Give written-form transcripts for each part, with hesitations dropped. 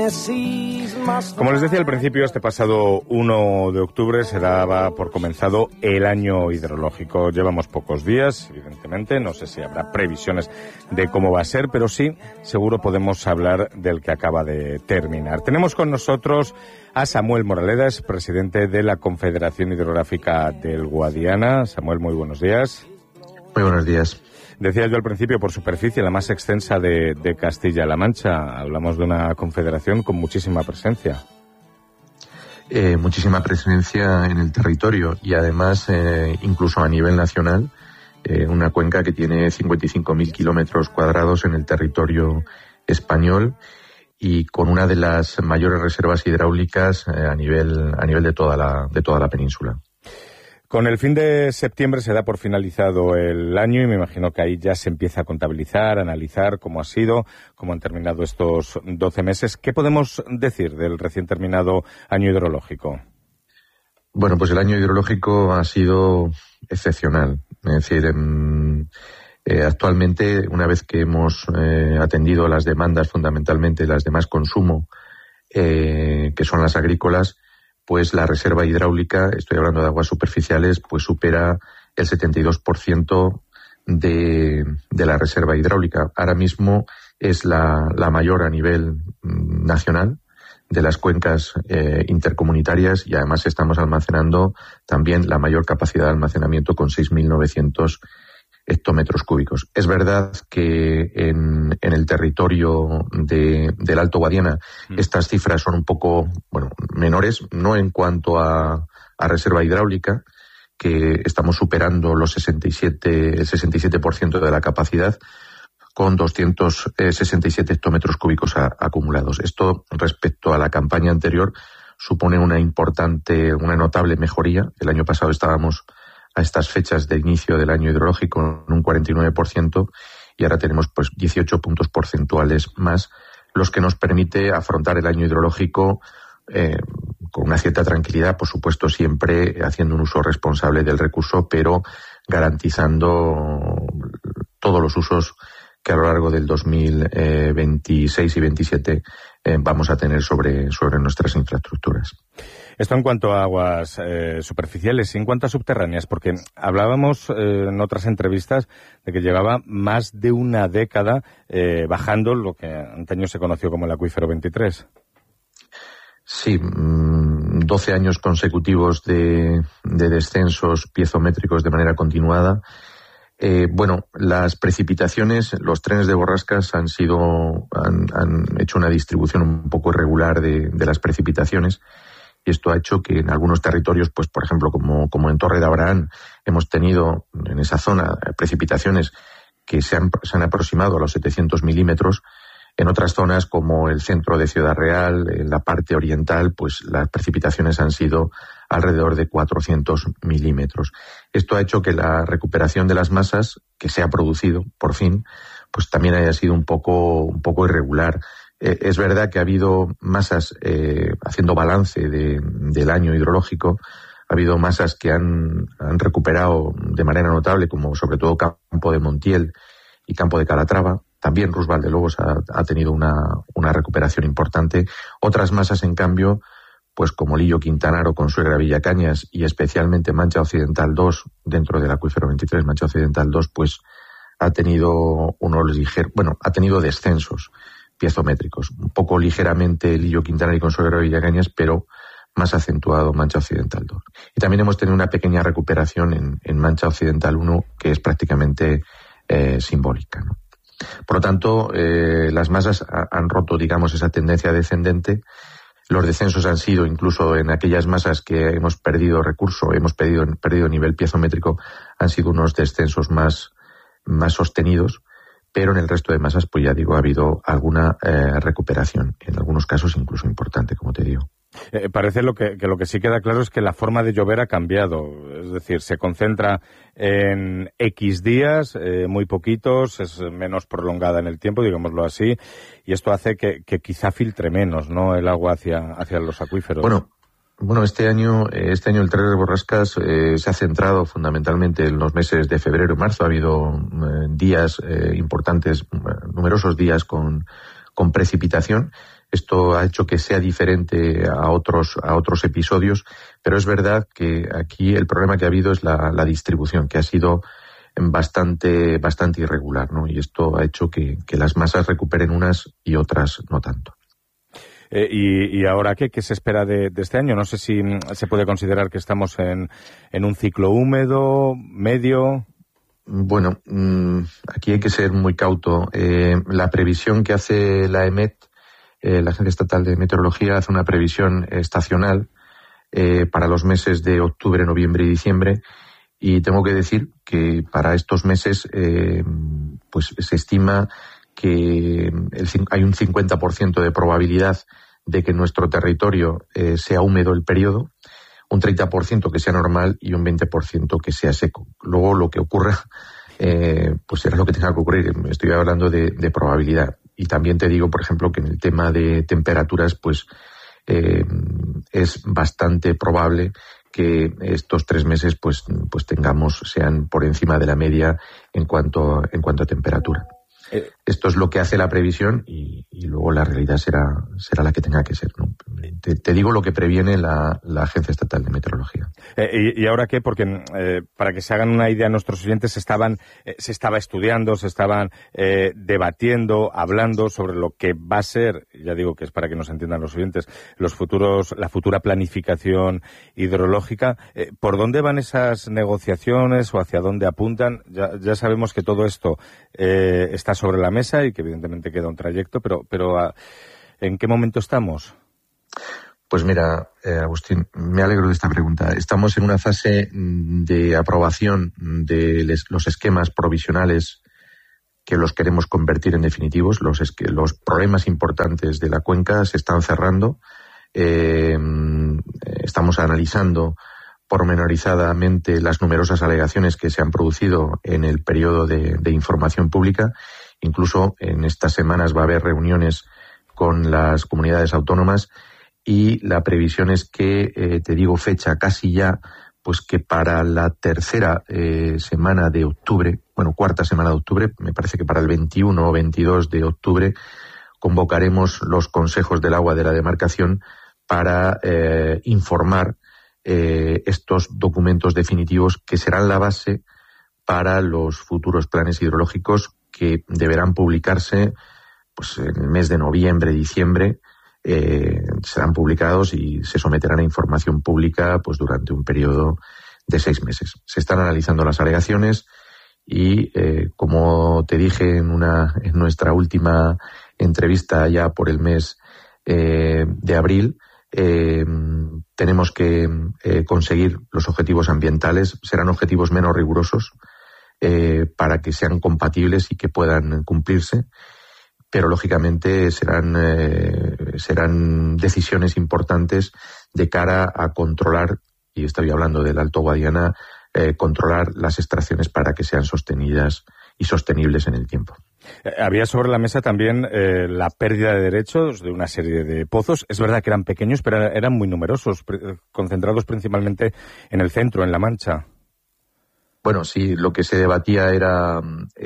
Como les decía al principio, este pasado 1 de octubre se daba por comenzado el año hidrológico. Llevamos pocos días, evidentemente, no sé si habrá previsiones de cómo va a ser, pero sí, seguro podemos hablar del que acaba de terminar. Tenemos con nosotros a Samuel Moraledas, presidente de la Confederación Hidrográfica del Guadiana. Samuel, muy buenos días. Muy buenos días. Decía yo al principio, por superficie, la más extensa de Castilla-La Mancha. Hablamos de una confederación con muchísima presencia. Muchísima presencia en el territorio y además, incluso a nivel nacional, una cuenca que tiene 55.000 kilómetros cuadrados en el territorio español y con una de las mayores reservas hidráulicas a nivel de toda la península. Con el fin de septiembre se da por finalizado el año y me imagino que ahí ya se empieza a contabilizar, a analizar cómo ha sido, cómo han terminado estos 12 meses. ¿Qué podemos decir del recién terminado año hidrológico? Bueno, pues el año hidrológico ha sido excepcional. Es decir, actualmente, una vez que hemos atendido las demandas, fundamentalmente las de más consumo, que son las agrícolas, pues la reserva hidráulica, estoy hablando de aguas superficiales, pues supera el 72% de la reserva hidráulica. Ahora mismo es la mayor a nivel nacional de las cuencas intercomunitarias y además estamos almacenando también la mayor capacidad de almacenamiento con 6.900 hectómetros cúbicos. Es verdad que en el territorio del Alto Guadiana estas cifras son un poco, menores, no en cuanto a reserva hidráulica, que estamos superando el 67% de la capacidad, con 267 hectómetros cúbicos acumulados. Esto, respecto a la campaña anterior, supone una notable mejoría. El año pasado estábamos a estas fechas de inicio del año hidrológico en un 49% y ahora tenemos 18 puntos porcentuales más, los que nos permite afrontar el año hidrológico con una cierta tranquilidad, por supuesto siempre haciendo un uso responsable del recurso, pero garantizando todos los usos que a lo largo del 2026 y 2027 vamos a tener sobre nuestras infraestructuras. Esto en cuanto a aguas superficiales. Y en cuanto a subterráneas, porque hablábamos en otras entrevistas de que llevaba más de una década bajando lo que antaño se conoció como el acuífero 23. Sí, 12 años consecutivos de descensos piezométricos de manera continuada. Las precipitaciones, los trenes de borrascas han hecho una distribución un poco irregular de las precipitaciones. Y esto ha hecho que en algunos territorios, pues por ejemplo, como en Torre de Abraham, hemos tenido en esa zona precipitaciones que se han aproximado a los 700 milímetros. En otras zonas, como el centro de Ciudad Real, en la parte oriental, pues las precipitaciones han sido alrededor de 400 milímetros. Esto ha hecho que la recuperación de las masas que se ha producido, por fin, pues también haya sido un poco irregular. Es verdad que ha habido masas, haciendo balance del año hidrológico, ha habido masas que han recuperado de manera notable, como sobre todo Campo de Montiel y Campo de Calatrava. También Rus Valdelobos ha tenido una recuperación importante. Otras masas, en cambio, pues como Lillo Quintanar o Consuegra Villacañas y especialmente Mancha Occidental 2, dentro del acuífero 23, Mancha Occidental 2, pues ha tenido descensos piezométricos. Un poco ligeramente Lillo Quintanar y Consuegra Villacañas, pero más acentuado Mancha Occidental 2. Y también hemos tenido una pequeña recuperación en Mancha Occidental 1, que es prácticamente simbólica, ¿no? Por lo tanto, las masas han roto, digamos, esa tendencia descendente. Los descensos han sido, incluso en aquellas masas que hemos perdido recurso, hemos perdido nivel piezométrico, han sido unos descensos más sostenidos, pero en el resto de masas, pues ya digo, ha habido alguna recuperación, en algunos casos incluso importante, como te digo. Parece que lo que sí queda claro es que la forma de llover ha cambiado, es decir, se concentra en X días, muy poquitos, es menos prolongada en el tiempo, digámoslo así, y esto hace que quizá filtre menos, ¿no?, el agua hacia los acuíferos. Bueno, este año el tren de borrascas se ha centrado fundamentalmente en los meses de febrero y marzo. Ha habido días importantes, numerosos días con precipitación. Esto ha hecho que sea diferente a otros episodios, pero es verdad que aquí el problema que ha habido es la distribución, que ha sido bastante irregular, ¿no? Y esto ha hecho que las masas recuperen unas y otras no tanto. ¿Y ahora qué se espera de este año? No sé si se puede considerar que estamos en un ciclo húmedo, medio. Bueno, aquí hay que ser muy cauto. La previsión que hace la EMET, la Agencia Estatal de Meteorología, hace una previsión estacional para los meses de octubre, noviembre y diciembre. Y tengo que decir que para estos meses pues se estima que hay un 50% de probabilidad de que en nuestro territorio sea húmedo el periodo, un 30% que sea normal y un 20% que sea seco. Luego lo que ocurra pues será lo que tenga que ocurrir. Estoy hablando de probabilidad. Y también te digo, por ejemplo, que en el tema de temperaturas pues es bastante probable que estos 3 meses pues sean por encima de la media en cuanto a temperatura. Esto es lo que hace la previsión y luego la realidad será la que tenga que ser, ¿no? Te digo lo que previene la Agencia Estatal de Meteorología. ¿Y ahora qué? Porque para que se hagan una idea, nuestros oyentes se estaba estudiando, se estaban debatiendo, hablando sobre lo que va a ser, ya digo que es para que nos entiendan los oyentes, la futura planificación hidrológica. ¿Por dónde van esas negociaciones o hacia dónde apuntan? Ya sabemos que todo esto está sobre la mesa y que evidentemente queda un trayecto, pero ¿en qué momento estamos? Pues mira, Agustín, me alegro de esta pregunta. Estamos en una fase de aprobación de los esquemas provisionales que los queremos convertir en definitivos. Los problemas importantes de la cuenca se están cerrando. Estamos analizando pormenorizadamente las numerosas alegaciones que se han producido en el periodo de información pública. Incluso en estas semanas va a haber reuniones con las comunidades autónomas y la previsión es que, te digo fecha casi ya, pues que para la tercera semana de octubre, cuarta semana de octubre, me parece que para el 21 o 22 de octubre, convocaremos los consejos del agua de la demarcación para informar estos documentos definitivos que serán la base para los futuros planes hidrológicos que deberán publicarse pues en el mes de noviembre, diciembre. Serán publicados y se someterán a información pública pues durante un periodo de 6 meses. Se están analizando las alegaciones y como te dije en nuestra última entrevista ya por el mes de abril, tenemos que conseguir los objetivos ambientales. Serán objetivos menos rigurosos para que sean compatibles y que puedan cumplirse, pero lógicamente serán decisiones importantes de cara a controlar, y estoy hablando del Alto Guadiana, controlar las extracciones para que sean sostenidas y sostenibles en el tiempo. Había sobre la mesa también la pérdida de derechos de una serie de pozos. Es verdad que eran pequeños, pero eran muy numerosos, concentrados principalmente en el centro, en La Mancha. Bueno, sí, lo que se debatía era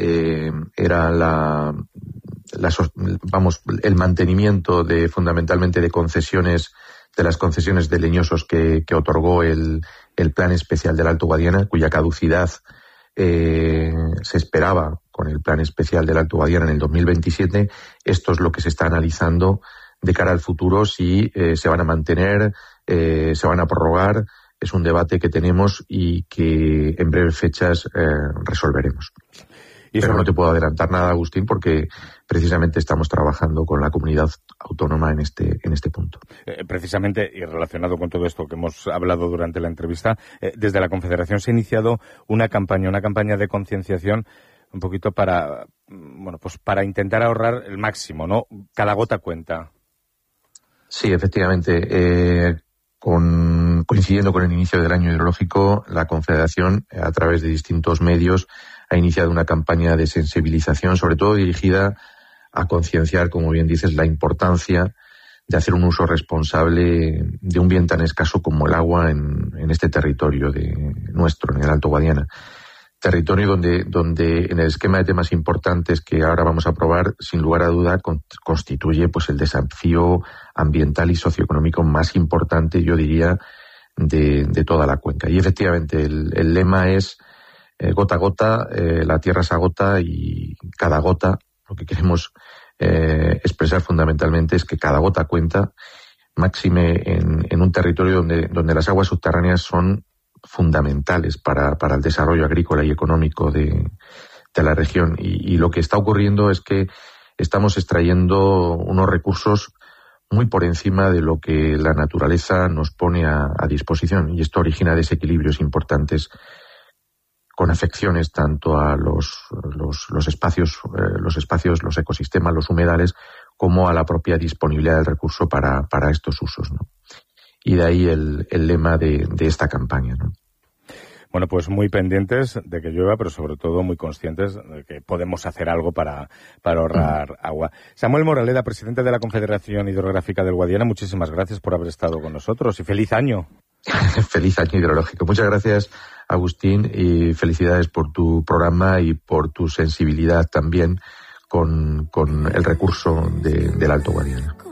el mantenimiento fundamentalmente de las concesiones de leñosos que otorgó el Plan Especial del Alto Guadiana, cuya caducidad se esperaba con el Plan Especial del Alto Guadiana en el 2027. Esto es lo que se está analizando de cara al futuro, si se van a mantener, se van a prorrogar. Es un debate que tenemos y que en breves fechas resolveremos. Pero no te puedo adelantar nada, Agustín, porque precisamente estamos trabajando con la comunidad autónoma en este punto. Precisamente, y relacionado con todo esto que hemos hablado durante la entrevista, desde la Confederación se ha iniciado una campaña de concienciación un poquito para intentar ahorrar el máximo, ¿no? Cada gota cuenta. Sí, efectivamente. Coincidiendo con el inicio del año hidrológico, la Confederación, a través de distintos medios, ha iniciado una campaña de sensibilización, sobre todo dirigida a concienciar, como bien dices, la importancia de hacer un uso responsable de un bien tan escaso como el agua en este territorio nuestro, en el Alto Guadiana. territorio donde en el esquema de temas importantes que ahora vamos a aprobar, sin lugar a duda, constituye pues el desafío ambiental y socioeconómico más importante, yo diría, de toda la cuenca. Y efectivamente el lema es gota a gota, la tierra se agota y cada gota, lo que queremos expresar fundamentalmente es que cada gota cuenta, máxime en un territorio donde las aguas subterráneas son fundamentales para el desarrollo agrícola y económico de la región. Y lo que está ocurriendo es que estamos extrayendo unos recursos muy por encima de lo que la naturaleza nos pone a disposición, y esto origina desequilibrios importantes con afecciones tanto a los espacios, los ecosistemas, los humedales, como a la propia disponibilidad del recurso para estos usos, ¿no? Y de ahí el lema de esta campaña, ¿no? Bueno, pues muy pendientes de que llueva, pero sobre todo muy conscientes de que podemos hacer algo para ahorrar agua. Samuel Moraleda, presidente de la Confederación Hidrográfica del Guadiana, muchísimas gracias por haber estado con nosotros y feliz año. Feliz año hidrológico. Muchas gracias, Agustín, y felicidades por tu programa y por tu sensibilidad también con el recurso del Alto Guadiana.